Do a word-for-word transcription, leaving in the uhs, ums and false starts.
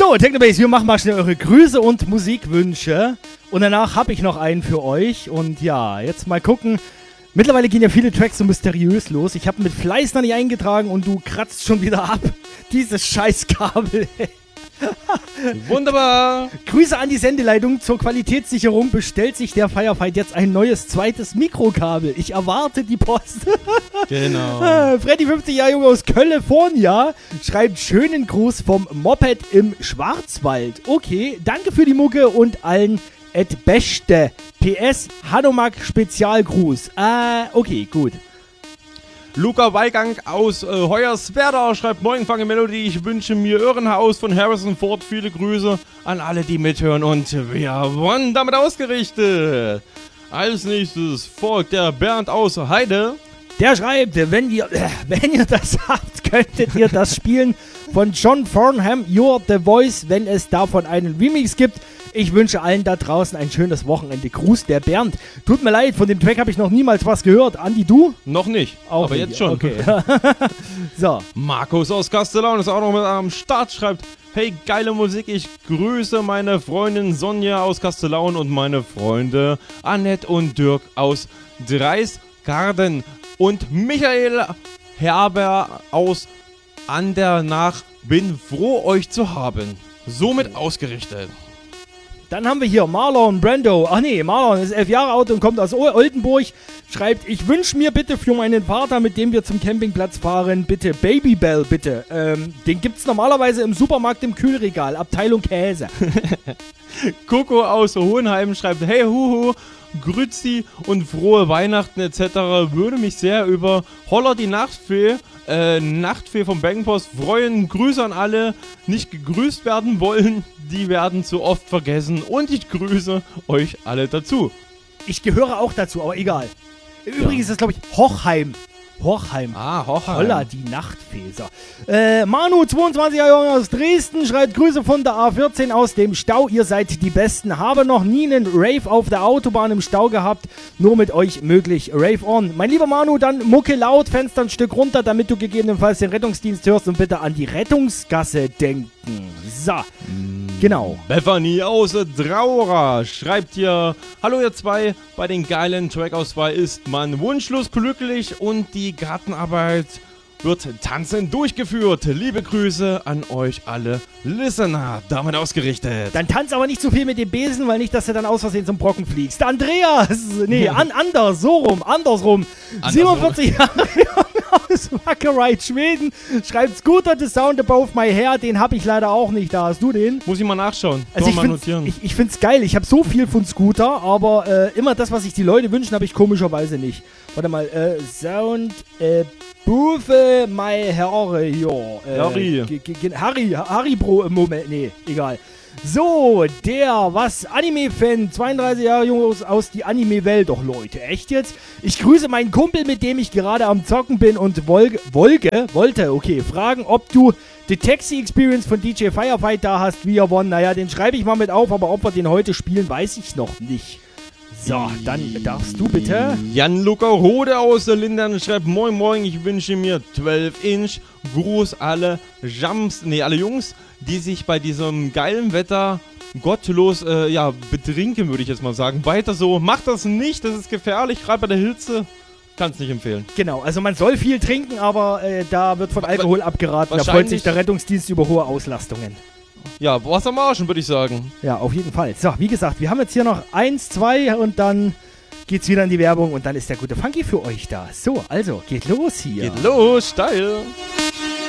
So, Technobase, wir machen mal schnell eure Grüße und Musikwünsche. Und danach habe ich noch einen für euch. Und ja, jetzt mal gucken. Mittlerweile gehen ja viele Tracks so mysteriös los. Ich habe mit Fleiß noch nicht eingetragen und du kratzt schon wieder ab. Dieses Scheißkabel. Wunderbar. Grüße an die Sendeleitung. Zur Qualitätssicherung bestellt sich der Firefight jetzt ein neues zweites Mikrokabel. Ich erwarte die Post. Genau. Freddy, fünfzig Jahre Junge aus California, schreibt schönen Gruß vom Moped im Schwarzwald. Okay, danke für die Mucke und allen et beste. P S Hanomag Spezialgruß. Äh, okay, gut. Luca Weigang aus äh, Hoyerswerda schreibt: Moin, Fange Melodie, ich wünsche mir Irrenhaus von Harrison Ford. Viele Grüße an alle, die mithören, und wir waren damit ausgerichtet. Als nächstes folgt der Bernd aus Heide. Der schreibt, wenn ihr, äh, wenn ihr das habt, könntet ihr das spielen von John Farnham, You're the Voice, wenn es davon einen Remix gibt. Ich wünsche allen da draußen ein schönes Wochenende. Gruß, der Bernd. Tut mir leid, von dem Track habe ich noch niemals was gehört. Andi, du? Noch nicht, auch aber nicht. Jetzt schon. Okay. So. Markus aus Castellan ist auch noch mit am Start, schreibt: Hey, geile Musik, ich grüße meine Freundin Sonja aus Castellan und meine Freunde Annette und Dirk aus Dreisgarden und Michael Herber aus Andernach. Bin froh, euch zu haben. Somit ausgerichtet. Dann haben wir hier Marlon Brando. Ach nee, Marlon ist elf Jahre alt und kommt aus Oldenburg. Schreibt: Ich wünsche mir bitte für meinen Vater, mit dem wir zum Campingplatz fahren, bitte Babybel, bitte. Ähm, den gibt's normalerweise im Supermarkt im Kühlregal, Abteilung Käse. Coco aus Hohenheim schreibt: Hey Huhu, Grüezi und frohe Weihnachten et cetera. Würde mich sehr über Holler die Nachtfee, äh, Nachtfee vom Bangpost freuen. Grüße an alle, nicht gegrüßt werden wollen. Die werden zu oft vergessen und ich grüße euch alle dazu. Ich gehöre auch dazu, aber egal. Übrigens ja. ist das, glaube ich, Hochheim. Hochheim. Ah, Hochheim. Holla, die Nachtfeser. Äh, Manu, zweiundzwanzig Jahre aus Dresden, schreibt: Grüße von der A vierzehn aus dem Stau. Ihr seid die Besten. Habe noch nie einen Rave auf der Autobahn im Stau gehabt. Nur mit euch möglich. Rave on. Mein lieber Manu, dann Mucke laut, Fenster ein Stück runter, damit du gegebenenfalls den Rettungsdienst hörst und bitte an die Rettungsgasse denken. So. Mm. Genau. Bethany aus Draura schreibt hier: Hallo ihr zwei, bei den geilen Trackauswahl ist man wunschlos glücklich und die Gartenarbeit wird tanzend durchgeführt. Liebe Grüße an euch alle Listener, damit ausgerichtet. Dann tanz aber nicht zu viel mit dem Besen, weil nicht, dass du dann aus Versehen zum Brocken fliegst. Andreas, nee, an, anders, so rum, andersrum. andersrum. siebenundvierzig Jahre aus Wackerite, Schweden, schreibt: Scooter the Sound Above My Hair, den habe ich leider auch nicht da. Hast du den? Muss ich mal nachschauen. Also ich, mal notieren. ich, ich find's geil, ich habe so viel von Scooter, aber äh, immer das, was sich die Leute wünschen, habe ich komischerweise nicht. Warte mal, äh, Sound Above My Hair, jo. Äh, Harry. G- G- Harry, Harry Bro, Moment, nee, egal. So, der, was, Anime-Fan, zweiunddreißig Jahre jung aus, aus die Anime-Welt. Doch Leute, echt jetzt? Ich grüße meinen Kumpel, mit dem ich gerade am Zocken bin und Wolge, Wolge, wollte, okay, fragen, ob du die Taxi-Experience von D J Firefight da hast, wie er won. Naja, den schreibe ich mal mit auf, aber ob wir den heute spielen, weiß ich noch nicht. So, dann darfst du bitte. Jan-Luca Rode aus der Lindern schreibt: Moin Moin, ich wünsche mir zwölf Inch. Gruß alle Jumps, nee, alle Jungs, die sich bei diesem geilen Wetter gottlos, äh, ja, betrinken, würde ich jetzt mal sagen. Weiter so, macht das nicht, das ist gefährlich, gerade bei der Hitze. Kann's nicht empfehlen. Genau, also man soll viel trinken, aber äh, da wird von Alkohol abgeraten. Da freut sich der Rettungsdienst über hohe Auslastungen. Ja, Wasser am Arschen, würde ich sagen. Ja, auf jeden Fall. So, wie gesagt, wir haben jetzt hier noch eins, zwei und dann geht's wieder in die Werbung und dann ist der gute Funky für euch da. So, also, geht los hier. Geht los, steil.